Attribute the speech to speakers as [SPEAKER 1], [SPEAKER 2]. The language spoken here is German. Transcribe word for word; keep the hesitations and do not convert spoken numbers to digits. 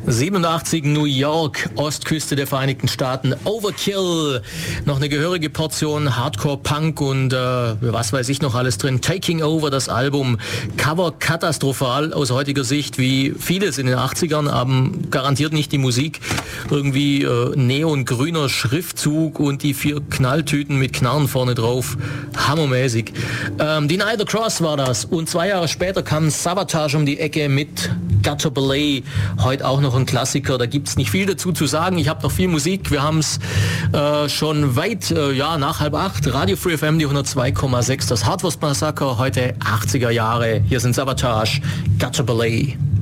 [SPEAKER 1] siebenundachtzig New York, Ostküste der Vereinigten Staaten, Overkill, noch eine gehörige Portion Hardcore-Punk und äh, was weiß ich noch alles drin. Taking Over, das Album, Cover katastrophal aus heutiger Sicht, wie vieles in den achtzigern, aber garantiert nicht die Musik. Irgendwie äh, neongrüner Schriftzug und die vier Knalltüten mit Knarren vorne drauf, hammermäßig. Ähm, Deny the Cross war das und zwei Jahre später kam Savatage um die Ecke mit Gutter Ballet, heute auch noch ein Klassiker, da gibt es nicht viel dazu zu sagen. Ich habe noch viel Musik, wir haben es äh, schon weit, äh, ja, nach halb acht, Radio Free F M, die hundertzwei Komma sechs, das Hardwurst Massaker, heute achtziger Jahre, hier sind Savatage, Gutter Ballet.